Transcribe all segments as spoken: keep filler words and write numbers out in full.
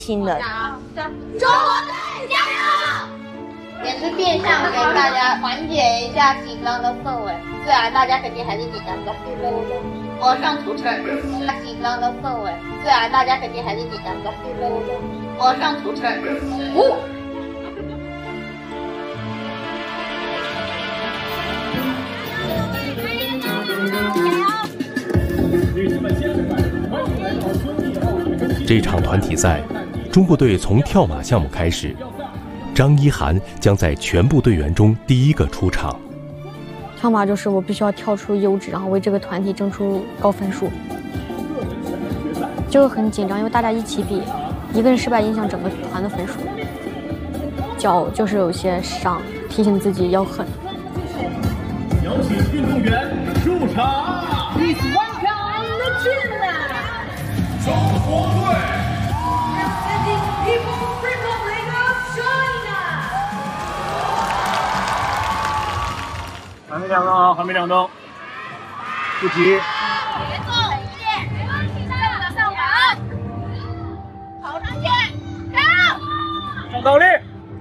新的。 中国队加油！也是变相给大家缓解一下紧张的氛围，虽然大家肯定还是紧张的。我上图层，紧张的氛围，虽然大家肯定还是紧张的。我上图层，五。 这场团体赛，中国队从跳马项目开始，张一涵将在全部队员中第一个出场。 跳马就是我必须要跳出优质，然后为这个团体争出高分数。就很紧张，因为大家一起比，一个人失败影响整个团的分数。脚就是有些伤，提醒自己要狠。 有请运动员入场。Please welcome the gymnast。中国队。Representing People's Republic of China。还没亮灯啊！还没亮灯，不急。 别动，一点，停下来，上网，跑上去，走， 上倒立。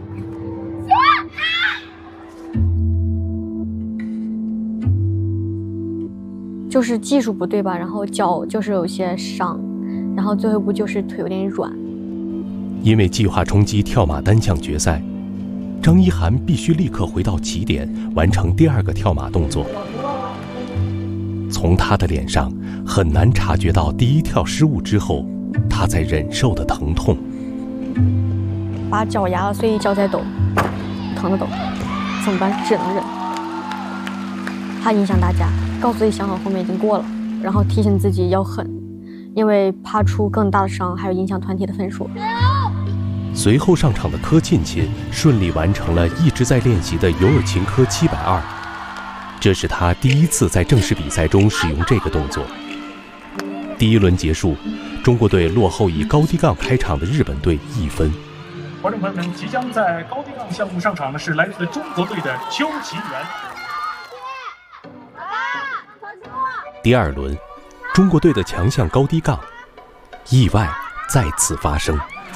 就是技术不对吧，然后脚就是有些伤，然后最后一步就是腿有点软。 因为计划冲击跳马单项决赛，张一涵必须立刻回到起点，完成第二个跳马动作。从他的脸上很难察觉到第一跳失误之后他在忍受的疼痛。 把脚压了，所以脚在抖，疼的抖，怎么办？只能忍。怕影响大家，告诉自己想好后面已经过了，然后提醒自己要狠，因为怕出更大的伤，还有影响团体的分数。 随后上场的柯沁沁顺利完成了一直在练习的尤尔琴科七百二，这是他第一次在正式比赛中使用这个动作。第一轮结束，中国队落后以高低杠开场的日本队一分。 观众朋友们，即将在高低杠项目上场的是来自中国队的邱奇源。 第二轮，中国队的强项高低杠，意外再次发生。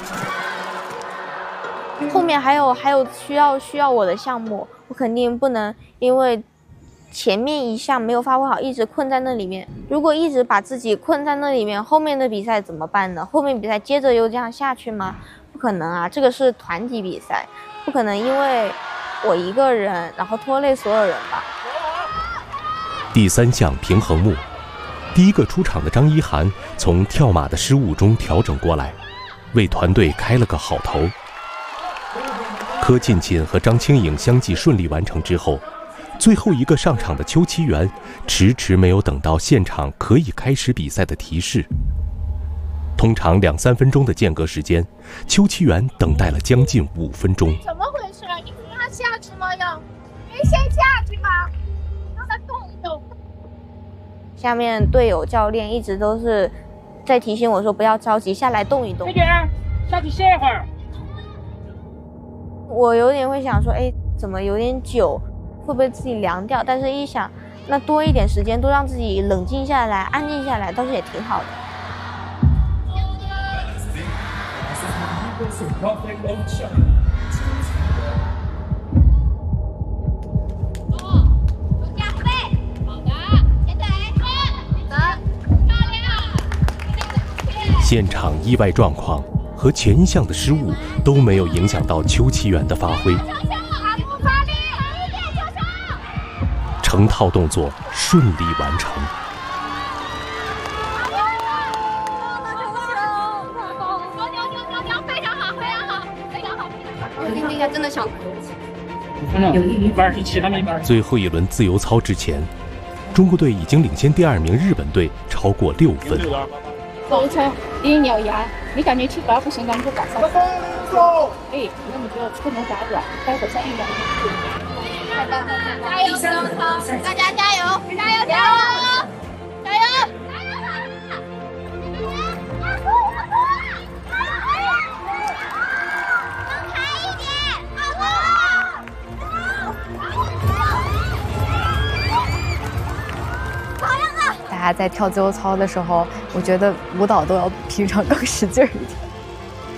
后面还有还有需要需要我的项目，我肯定不能因为前面一项没有发挥好，一直困在那里面。如果一直把自己困在那里面，后面的比赛怎么办呢？后面比赛接着又这样下去吗？不可能啊！这个是团体比赛，不可能因为我一个人然后拖累所有人吧。 第三项平衡木，第一个出场的张一涵从跳马的失误中调整过来，为团队开了个好头。柯沁沁和张清颖相继顺利完成之后，最后一个上场的邱奇源迟迟没有等到现场可以开始比赛的提示。通常两三分钟的间隔时间，邱奇源等待了将近五分钟。 怎么回事？你不让他下去吗？要没先下去吗？让他动一动。 下面队友教练一直都是在提醒我说不要着急，下来动一动。 快点，下去歇一会儿。 我有点会想说，哎，怎么有点久，会不会自己凉掉？但是一想，那多一点时间，多让自己冷静下来、安静下来，倒是也挺好的。 现场意外状况和前一项的失误都没有影响到邱奇源的发挥，成套动作顺利完成。 真的想最后一轮自由操之前，中国队已经领先第二名日本队超过六分。 走成一咬牙，你感觉去拔不行，咱们就打三分。哎，那你就不能打软，待会儿再一两加油，自由操，大家加油，加油，加油，加油！ 大家在跳自由操的时候，我觉得舞蹈都要平常更使劲一点。